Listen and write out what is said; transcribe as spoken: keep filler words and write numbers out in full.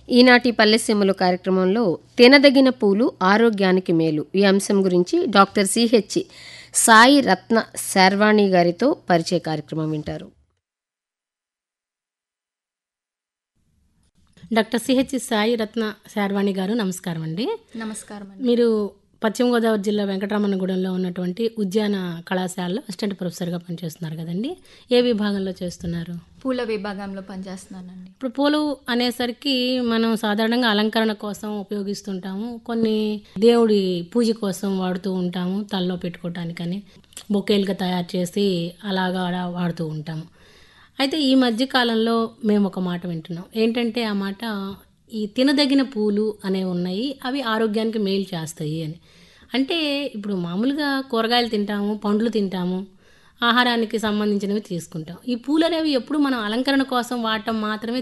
ఈనాటి పల్లెసీమలు కార్యక్రమంలో తినదగిన పూలు ఆరోగ్యానికి మేలు ఈ అంశం గురించి డాక్టర్ సిహెచ్ సాయి రత్న శర్వాణి గారితో పరిచయ కార్యక్రమం వింటారు. డాక్టర్ సిహెచ్ సాయి రత్న శర్వాణి గారు నమస్కారం అండి. నమస్కారం అండి. మీరు పశ్చిమ గోదావరి జిల్లా వెంకటరమణగూడెంలో ఉన్నటువంటి ఉద్యాన కళాశాలలో అసిస్టెంట్ ప్రొఫెసర్గా పనిచేస్తున్నారు కదండి. ఏ విభాగంలో చేస్తున్నారు? పూల విభాగంలో పనిచేస్తున్నానండి. ఇప్పుడు పూలు అనేసరికి మనం సాధారణంగా అలంకరణ కోసం ఉపయోగిస్తుంటాము, కొన్ని దేవుడి పూజ కోసం వాడుతూ ఉంటాము, తలలో పెట్టుకోవటానికని బొకేలుగా తయారు చేసి అలాగా వాడుతూ ఉంటాము. అయితే ఈ మధ్య కాలంలో మేము ఒక మాట వింటున్నాం. ఏంటంటే ఆ మాట ఈ తినదగిన పూలు అనేవి ఉన్నాయి, అవి ఆరోగ్యానికి మేలు చేస్తాయి అని. అంటే ఇప్పుడు మామూలుగా కూరగాయలు తింటాము, పండ్లు తింటాము, ఆహారానికి సంబంధించినవి తీసుకుంటాం. ఈ పూలు అనేవి ఎప్పుడు మనం అలంకరణ కోసం వాడటం మాత్రమే